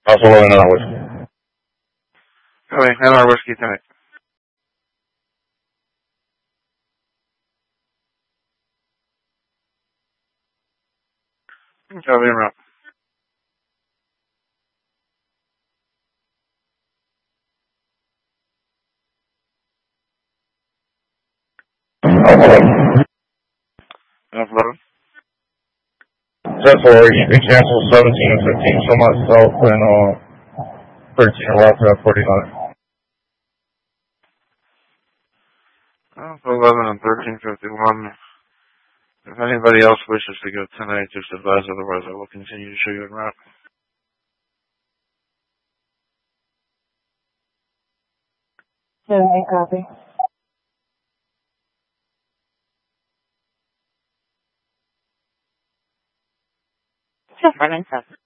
Also 11 hour whiskey. Okay, 9-hour whiskey tonight. Copy and route. Upload. Set for you can cancel 17 and 15, so myself and 13 are left at 49. 11 and 13:51. If anybody else wishes to go tonight, just advise, otherwise I will continue to show you en route. Copy. Just running 7.